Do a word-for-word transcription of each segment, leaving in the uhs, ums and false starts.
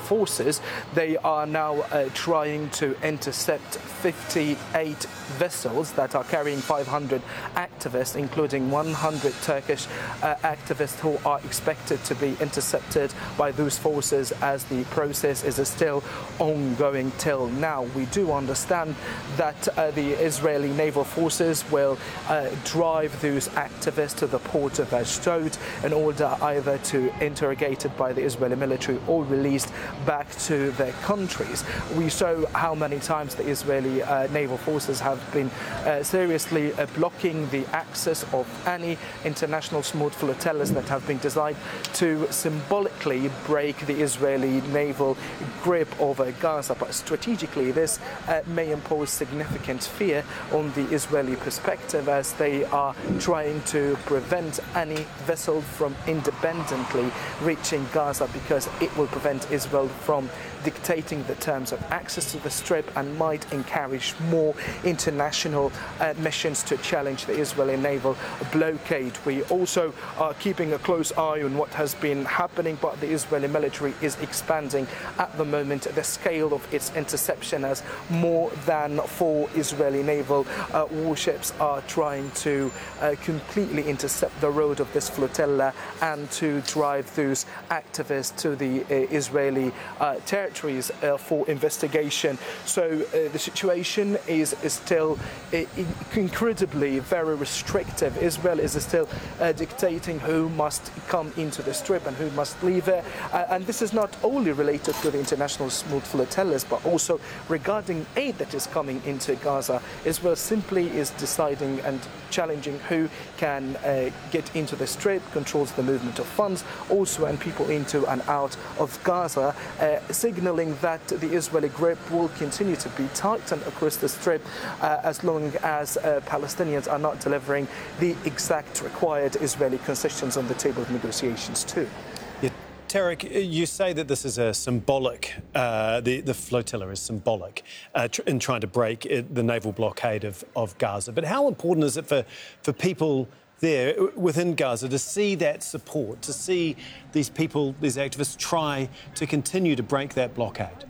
forces. They are now uh, trying to intercept fifty-eight vessels that are carrying five hundred activists, including one hundred Turkish uh, activists who are expected to be intercepted by those forces as the process is still ongoing till now. We do understand that uh, the Israeli naval forces will uh, drive those activists to the port of Ashdod in order either to interrogated by the Israeli military or released back to their countries. We saw how many times the Israeli uh, naval forces have been uh, seriously uh, blocking the access of any international small flotillas that have been designed to symbolically break the Israeli naval grip over Gaza. But strategically, this uh, may impose significant fear on the Israeli perspective, as they are trying to prevent any vessel from independently reaching Gaza, because it will prevent Israel from dictating the terms of access to the Strip and might encourage more international uh, missions to challenge the Israeli naval blockade. We also are keeping a close eye on what has been happening, but the Israeli military is expanding at the moment the scale of its interception, as more than four Israeli naval uh, warships are trying to uh, completely intercept the road of this flotilla and to drive those activists to the uh, Israeli uh, territories uh, for investigation. So uh, the situation is, is still uh, incredibly very restrictive. Israel is still uh, dictating who must come into the Strip and who must leave it. Uh, and this is not only related to the international smooth flotillas, but also regarding aid that is coming into Gaza. Israel simply is deciding and challenging who can uh, get into the Strip, controls the movement of funds, also and people into and out of Gaza, uh, signaling that the Israeli grip will continue to be tightened across the Strip uh, as long as uh, Palestinians are not delivering the exact required Israeli concessions on the table of negotiations too. Yeah. Tarek, you say that this is a symbolic, uh, the, the flotilla is symbolic uh, tr in trying to break it, the naval blockade of, of Gaza. But how important is it for, for people there within Gaza to see that support, to see these people, these activists try to continue to break that blockade?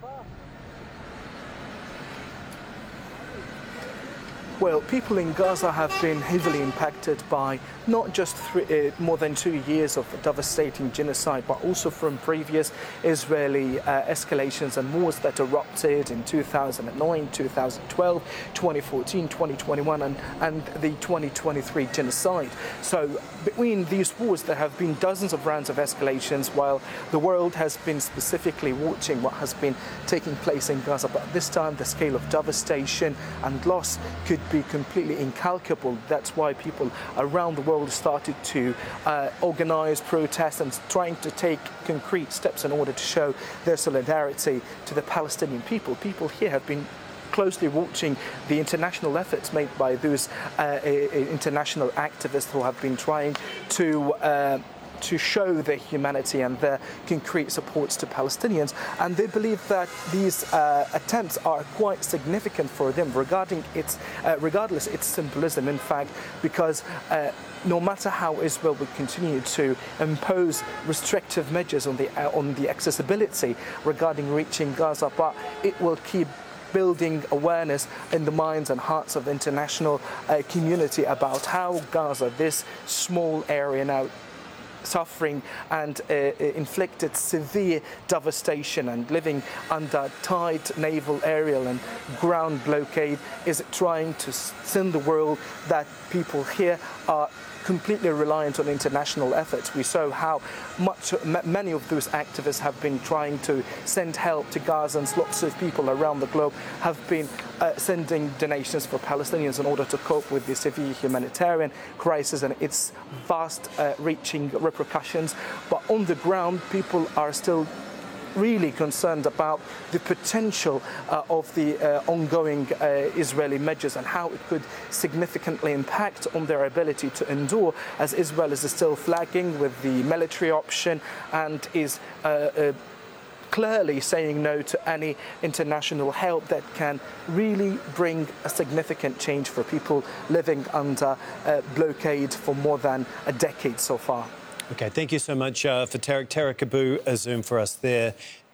Well, people in Gaza have been heavily impacted by not just three, uh, more than two years of devastating genocide, but also from previous Israeli uh, escalations and wars that erupted in two thousand nine, two thousand twelve, twenty fourteen, twenty twenty-one, and, and the twenty twenty-three genocide. So between these wars, there have been dozens of rounds of escalations, while the world has been specifically watching what has been taking place in Gaza. But this time, the scale of devastation and loss could be completely incalculable. That's why people around the world started to uh, organize protests and trying to take concrete steps in order to show their solidarity to the Palestinian people. People here have been closely watching the international efforts made by those uh, international activists who have been trying to uh, to show their humanity and their concrete supports to Palestinians, and they believe that these uh, attempts are quite significant for them, regarding its, uh, regardless its symbolism, in fact, because uh, no matter how Israel would continue to impose restrictive measures on the uh, on the accessibility regarding reaching Gaza, but it will keep building awareness in the minds and hearts of the international uh, community about how Gaza, this small area now, suffering and uh, inflicted severe devastation and living under tight naval, aerial and ground blockade, is trying to send the world that people here are completely reliant on international efforts. We saw how much many of those activists have been trying to send help to Gazans. Lots of people around the globe have been uh, sending donations for Palestinians in order to cope with the severe humanitarian crisis and its vast-reaching uh, repercussions. But on the ground, people are still really concerned about the potential uh, of the uh, ongoing uh, Israeli measures and how it could significantly impact on their ability to endure, as Israel is still flagging with the military option and is uh, uh, clearly saying no to any international help that can really bring a significant change for people living under uh, blockade for more than a decade so far. OK, thank you so much uh, for Tarek. Tarek Abu Azoum for us there